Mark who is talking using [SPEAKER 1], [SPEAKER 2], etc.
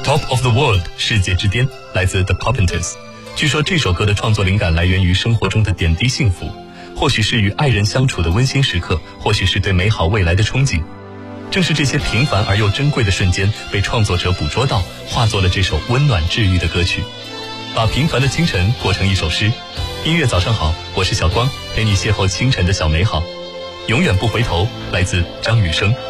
[SPEAKER 1] Top of the World 世界之巅来自 The Carpenters。据说这首歌的创作灵感来源于生活中的点滴幸福，或许是与爱人相处的温馨时刻，或许是对美好未来的憧憬。正是这些平凡而又珍贵的瞬间被创作者捕捉到，化作了这首温暖治愈的歌曲，把平凡的清晨过成一首诗。音乐早上好，我是小光，陪你邂逅清晨的小美好，永远不回头，来自张雨生。